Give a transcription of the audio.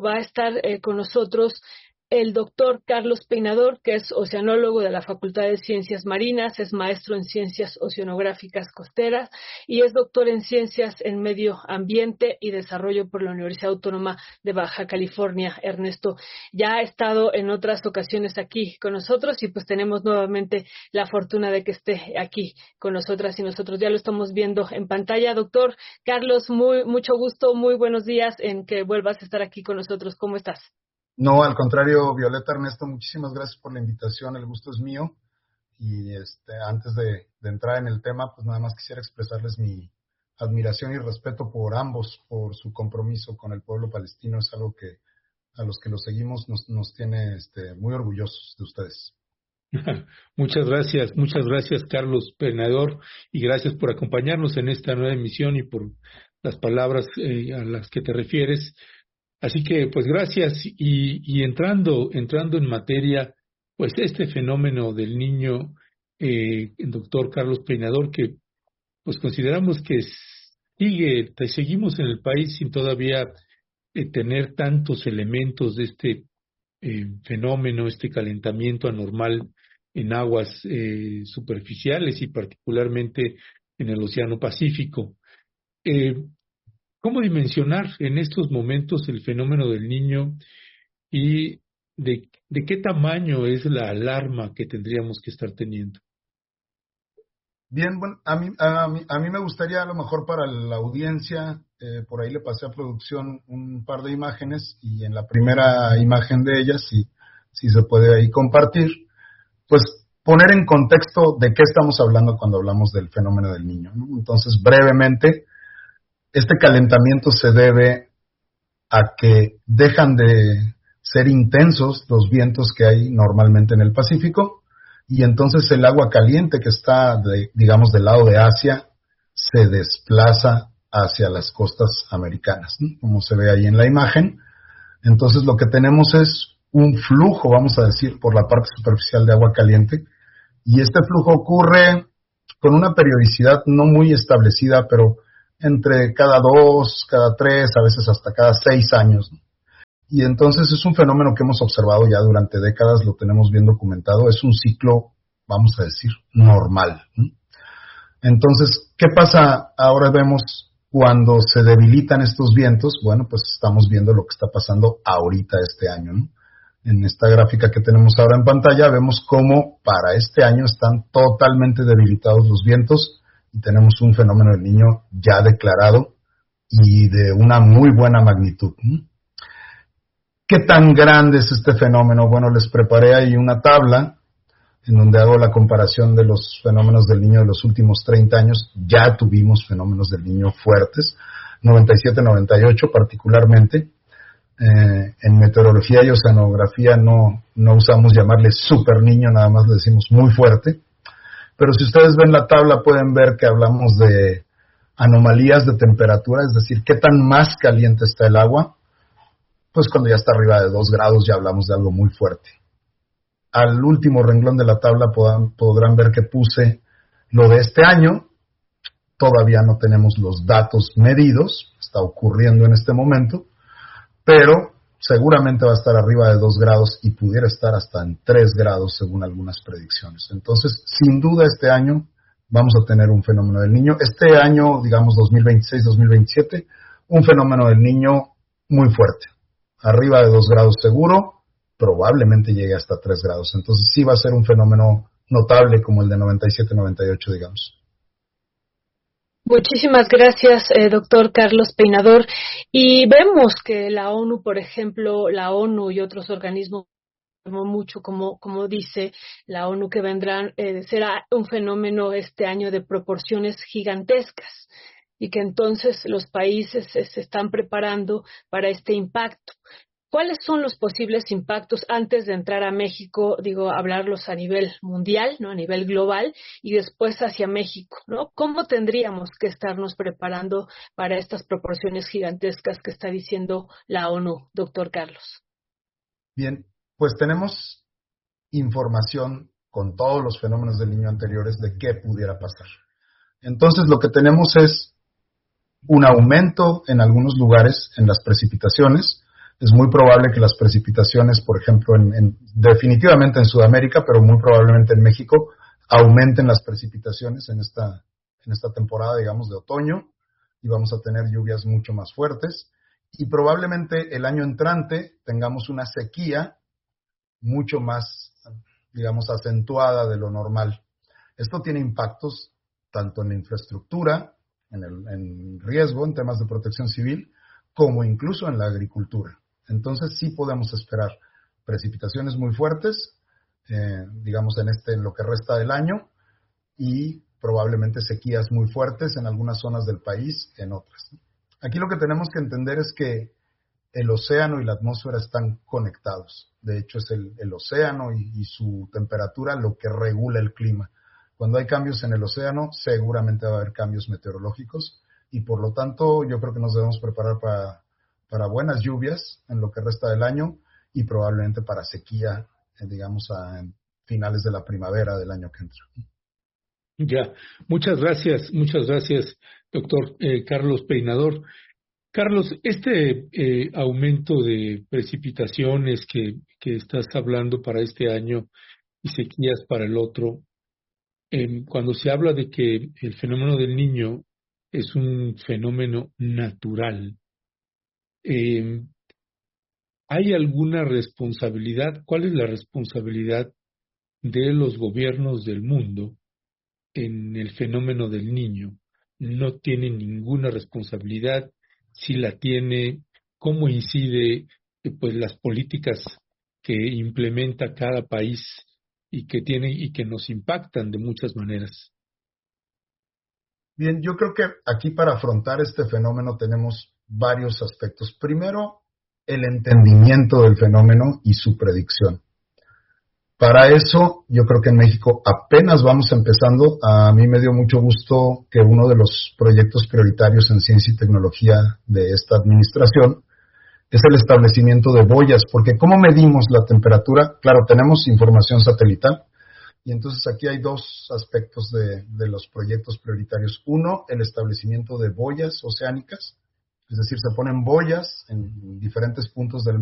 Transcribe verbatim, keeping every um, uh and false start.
va a estar eh, con nosotros el doctor Carlos Peinador, que es oceanólogo de la Facultad de Ciencias Marinas, es maestro en Ciencias Oceanográficas Costeras y es doctor en Ciencias en Medio Ambiente y Desarrollo por la Universidad Autónoma de Baja California. Ernesto ya ha estado en otras ocasiones aquí con nosotros y pues tenemos nuevamente la fortuna de que esté aquí con nosotras y nosotros ya lo estamos viendo en pantalla. Doctor Carlos, muy mucho gusto, muy buenos días en que vuelvas a estar aquí con nosotros. ¿Cómo estás? No, al contrario, Violeta, Ernesto, muchísimas gracias por la invitación, el gusto es mío. Y este, antes de, de entrar en el tema, pues nada más quisiera expresarles mi admiración y respeto por ambos, por su compromiso con el pueblo palestino. Es algo que a los que lo seguimos nos, nos tiene este, muy orgullosos de ustedes. Muchas gracias, muchas gracias, Carlos Peinador, y gracias por acompañarnos en esta nueva emisión y por las palabras eh, a las que te refieres. Así que, pues, gracias. Y, y entrando, entrando en materia, pues, este fenómeno del niño, eh, el doctor Carlos Peinador, que, pues, consideramos que sigue, seguimos en el país sin todavía eh, tener tantos elementos de este eh, fenómeno, este calentamiento anormal en aguas eh, superficiales y particularmente en el Océano Pacífico. Eh, ¿Cómo dimensionar en estos momentos el fenómeno del niño y de, de qué tamaño es la alarma que tendríamos que estar teniendo? Bien, bueno, a mí, a mí, a mí me gustaría a lo mejor para la audiencia, eh, por ahí le pasé a producción un par de imágenes y en la primera imagen de ellas, si, si se puede ahí compartir, pues poner en contexto de qué estamos hablando cuando hablamos del fenómeno del niño, ¿no? Entonces, brevemente, este calentamiento se debe a que dejan de ser intensos los vientos que hay normalmente en el Pacífico y entonces el agua caliente que está, de, digamos, del lado de Asia se desplaza hacia las costas americanas, ¿no? Como se ve ahí en la imagen. Entonces lo que tenemos es un flujo, vamos a decir, por la parte superficial de agua caliente y este flujo ocurre con una periodicidad no muy establecida, pero entre cada dos, cada tres, a veces hasta cada seis años. Y entonces es un fenómeno que hemos observado ya durante décadas, lo tenemos bien documentado, es un ciclo, vamos a decir, normal. Entonces, ¿qué pasa? Ahora vemos cuando se debilitan estos vientos, bueno, pues estamos viendo lo que está pasando ahorita este año, ¿no? En esta gráfica que tenemos ahora en pantalla, vemos cómo para este año están totalmente debilitados los vientos, y tenemos un fenómeno del niño ya declarado y de una muy buena magnitud. ¿Qué tan grande es este fenómeno? Bueno, les preparé ahí una tabla en donde hago la comparación de los fenómenos del niño de los últimos treinta años. Ya tuvimos fenómenos del niño fuertes, noventa y siete noventa y ocho particularmente. Eh, en meteorología y oceanografía no, no usamos llamarle super niño, nada más le decimos muy fuerte. Pero si ustedes ven la tabla pueden ver que hablamos de anomalías de temperatura, es decir, qué tan más caliente está el agua. Pues cuando ya está arriba de dos grados ya hablamos de algo muy fuerte. Al último renglón de la tabla podrán, podrán ver que puse lo de este año. Todavía no tenemos los datos medidos, está ocurriendo en este momento, pero seguramente va a estar arriba de dos grados y pudiera estar hasta en tres grados según algunas predicciones. Entonces, sin duda este año vamos a tener un fenómeno del niño. Este año, digamos dos mil veintiséis dos mil veintisiete, un fenómeno del niño muy fuerte. Arriba de dos grados seguro, probablemente llegue hasta tres grados. Entonces sí va a ser un fenómeno notable como el de noventa y siete noventa y ocho, digamos. Muchísimas gracias, eh, doctor Carlos Peinador. Y vemos que la ONU, por ejemplo, la ONU y otros organismos, mucho como como dice la ONU, que vendrán, eh, será un fenómeno este año de proporciones gigantescas y que entonces los países se, se están preparando para este impacto. ¿Cuáles son los posibles impactos antes de entrar a México? Digo, hablarlos a nivel mundial, ¿no? A nivel global, y después hacia México, ¿no? ¿Cómo tendríamos que estarnos preparando para estas proporciones gigantescas que está diciendo la ONU, doctor Carlos? Bien, pues tenemos información con todos los fenómenos del niño anteriores de qué pudiera pasar. Entonces, lo que tenemos es un aumento en algunos lugares en las precipitaciones. es muy probable que las precipitaciones, por ejemplo, en, en, definitivamente en Sudamérica, pero muy probablemente en México, aumenten las precipitaciones en esta, en esta temporada, digamos, de otoño, y vamos a tener lluvias mucho más fuertes, y probablemente el año entrante tengamos una sequía mucho más, digamos, acentuada de lo normal. Esto tiene impactos tanto en la infraestructura, en el en riesgo, en temas de protección civil, como incluso en la agricultura. Entonces sí podemos esperar precipitaciones muy fuertes, eh, digamos en este en lo que resta del año, y probablemente sequías muy fuertes en algunas zonas del país, en otras. Aquí lo que tenemos que entender es que el océano y la atmósfera están conectados. De hecho, es el, el océano y, y su temperatura lo que regula el clima. Cuando hay cambios en el océano, seguramente va a haber cambios meteorológicos, y por lo tanto yo creo que nos debemos preparar para, para buenas lluvias en lo que resta del año, y probablemente para sequía, eh, digamos, a finales de la primavera del año que entra. Ya, muchas gracias, muchas gracias, doctor eh, Carlos Peinador. Carlos, este eh, aumento de precipitaciones que, que estás hablando para este año y sequías para el otro, eh, cuando se habla de que el fenómeno del Niño es un fenómeno natural, eh, ¿hay alguna responsabilidad? ¿Cuál es la responsabilidad de los gobiernos del mundo en el fenómeno del Niño? No tiene ninguna responsabilidad. Si la tiene, ¿cómo incide eh, pues las políticas que implementa cada país y que tiene y que nos impactan de muchas maneras? Bien, yo creo que aquí para afrontar este fenómeno tenemos varios aspectos. Primero, el entendimiento del fenómeno y su predicción. Para eso, yo creo que en México apenas vamos empezando. A mí me dio mucho gusto que uno de los proyectos prioritarios en ciencia y tecnología de esta administración es el establecimiento de boyas, porque ¿cómo medimos la temperatura? Claro, tenemos información satelital, y entonces aquí hay dos aspectos de, de los proyectos prioritarios. Uno, el establecimiento de boyas oceánicas, es decir, se ponen boyas en diferentes puntos del